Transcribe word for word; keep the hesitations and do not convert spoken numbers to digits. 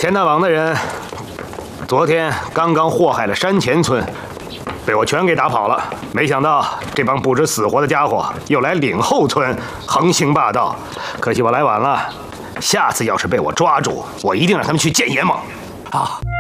天大网的人昨天刚刚祸害了山前村，被我全给打跑了。没想到这帮不知死活的家伙又来岭后村横行霸道，可惜我来晚了。下次要是被我抓住，我一定让他们去见阎王。 啊！